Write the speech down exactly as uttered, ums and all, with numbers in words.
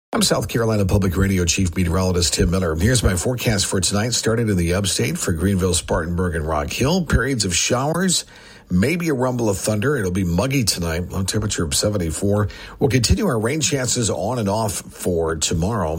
I'm South Carolina Public Radio Chief Meteorologist Tim Miller. Here's my forecast for tonight, starting in the upstate for Greenville, Spartanburg, and Rock Hill. Periods of showers, maybe a rumble of thunder. It'll be muggy tonight, low temperature of seventy-four. We'll continue our rain chances on and off for tomorrow.